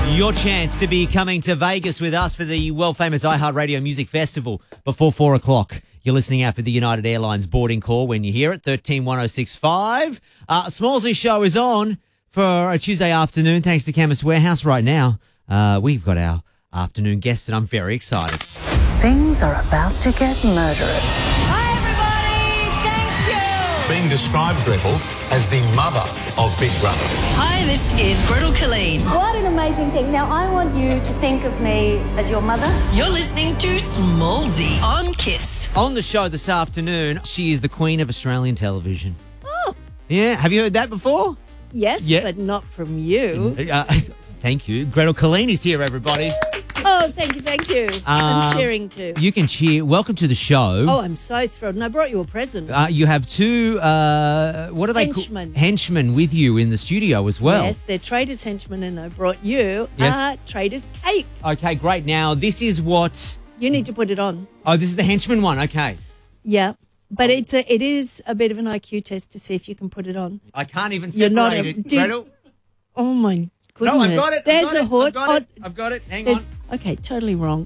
Your chance to be coming to Vegas with us for the world-famous iHeartRadio Music Festival before 4 o'clock. You're listening out for the United Airlines boarding call when you hear it, 131065. Smallsy Show is on for a Tuesday afternoon thanks to Chemist Warehouse right now. We've got our afternoon guest and I'm very excited. Things are about to get murderous. Hi, everybody. Thank you. Being described, Gretel, as the mother of Big Brother. Hi, this is Gretel Killeen. What an amazing thing. Now, I want you to think of me as your mother. You're listening to Smallsy on KISS. On the show this afternoon, she is the queen of Australian television. Oh. Yeah, have you heard that before? Yes, Yeah. but not from you. Thank you. Gretel Killeen is here, everybody. Oh, thank you, thank you. I'm cheering too. You can cheer. Welcome to the show. Oh, I'm so thrilled. And I brought you a present. You have two, what are they called? Henchmen. Henchmen with you in the studio as well. Yes, they're Traders Henchmen, and I brought you Yes. a Traders cape. Okay, great. Now, this is what... You need to put it on. Oh, this is the henchman one. Okay. Yeah. But it is a bit of an IQ test to see if you can put it on. I can't even You're separate not it. Gretel? Oh, my goodness. No, I've got it. There's a hood. I've got it. Hang on. Okay, totally wrong.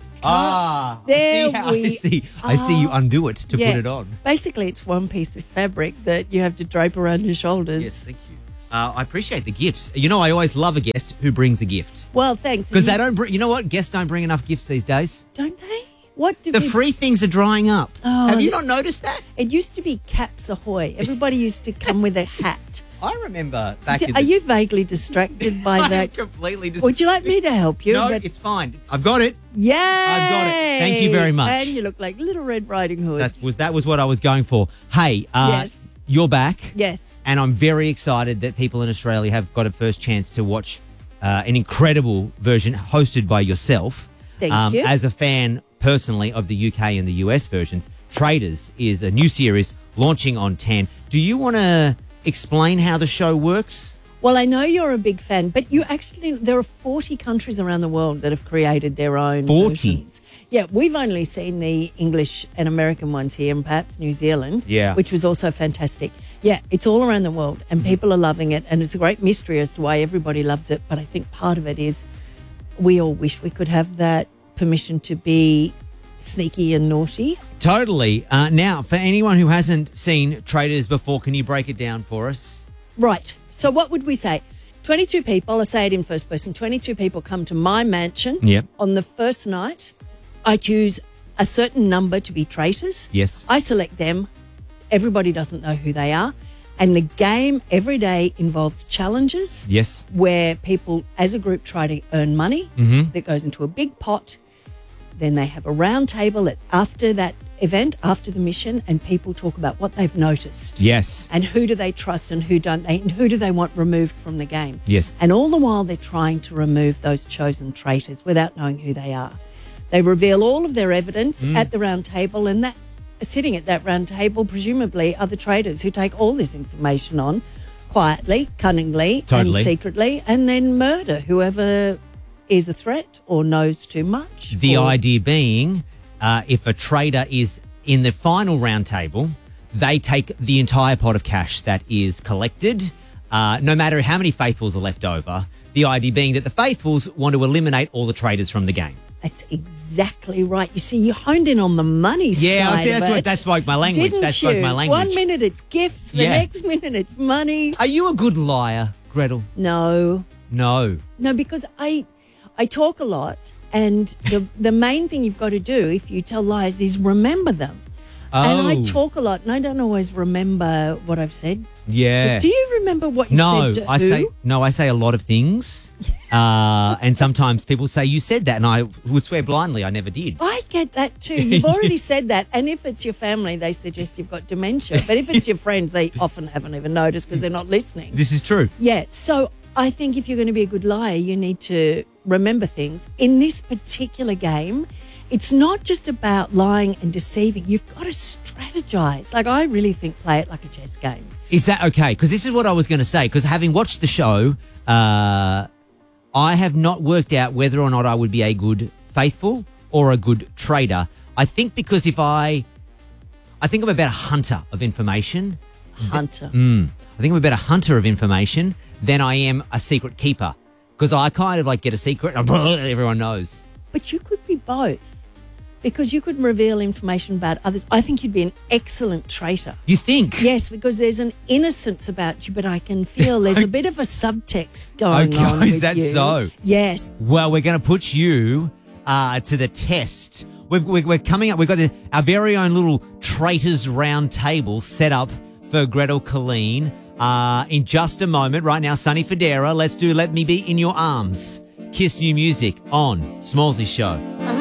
There There we we I see you undo it to Yeah. put it on. Basically, it's one piece of fabric that you have to drape around your shoulders. Yes, thank you. I appreciate the gifts. You know, I always love a guest who brings a gift. Well, thanks. Because they don't bring... You know what? Guests don't bring enough gifts these days. Don't they? What do The we... free things are drying up. Oh, Have you not noticed that? It used to be Caps Ahoy. Everybody used to come with a hat. I remember back in Are you vaguely distracted by I'm that? completely Would you like me to help you? No, But- it's fine. I've got it. Yay! I've got it. Thank you very much. And you look like Little Red Riding Hood. That was what I was going for. Hey, Yes. you're back. Yes. And I'm very excited that people in Australia have got a first chance to watch an incredible version hosted by yourself. Thank you. As a fan personally of the UK and the US versions, Traders is a new series launching on 10. Do you want to explain how the show works? Well, I know you're a big fan, but there are 40 countries around the world that have created their own 40? versions. Yeah, we've only seen the English and American ones here and perhaps New Zealand, Yeah. which was also fantastic. Yeah, it's all around the world and people are loving it, and it's a great mystery as to why everybody loves it. But I think part of it is we all wish we could have that permission to be sneaky and naughty. Totally. Now, for anyone who hasn't seen Traders before, can you break it down for us? Right. So what would we say? 22 people, I say it in first person, 22 people come to my mansion. Yep. On the first night, I choose a certain number to be traitors. Yes. I select them. Everybody doesn't know who they are. And the game every day involves challenges. Yes. Where people as a group try to earn money that goes into a big pot. Then they have a round table after that event, after the mission, and people talk about what they've noticed. Yes. And who do they trust and who don't they, and who do they want removed from the game? Yes. And all the while they're trying to remove those chosen traitors without knowing who they are. They reveal all of their evidence at the round table, and that sitting at that round table presumably are the traitors who take all this information on quietly, cunningly, Totally. and secretly, and then murder whoever is a threat or knows too much. The or- idea being, if a trader is in the final round table, they take the entire pot of cash that is collected, no matter how many faithfuls are left over. The idea being that the faithfuls want to eliminate all the traders from the game. That's exactly right. You see, you honed in on the money Yeah, side that's of what it. that spoke my language. Didn't That spoke you? my language. 1 minute it's gifts, the Yeah. next minute it's money. Are you a good liar, Gretel? No, No. because I talk a lot, and the main thing you've got to do if you tell lies is remember them. And I Oh. talk a lot, and I don't always remember what I've said. Yeah. So do you remember what you No, said to I who? say a lot of things, and sometimes people say you said that, and I would swear blindly I never did. I get that too. You've already said that. And if it's your family, they suggest you've got dementia. But if it's your friends, they often haven't even noticed because they're not listening. This is true. Yeah. So I think if you're going to be a good liar, you need to remember things. In this particular game, it's not just about lying and deceiving. You've got to strategize. Like, I really think play it like a chess game. Is that okay? Because this is what I was going to say. Because having watched the show, I have not worked out whether or not I would be a good faithful or a good trader. I think because I think I'm about a hunter of information. Hunter. I think I'm about a hunter of information than I am a secret keeper. Because I kind of like get a secret and everyone knows. But you could be both. Because you could reveal information about others. I think you'd be an excellent traitor. You think? Yes, because there's an innocence about you, but I can feel there's a bit of a subtext going on with is that you. so? Yes. Well, we're going to put you to the test. We're coming up. We've got our very own little traitors round table set up for Gretel Colleen in just a moment. Right now, Sonny Fodera. Let's do Let Me Be in Your Arms. Kiss New Music on Smallsy Show.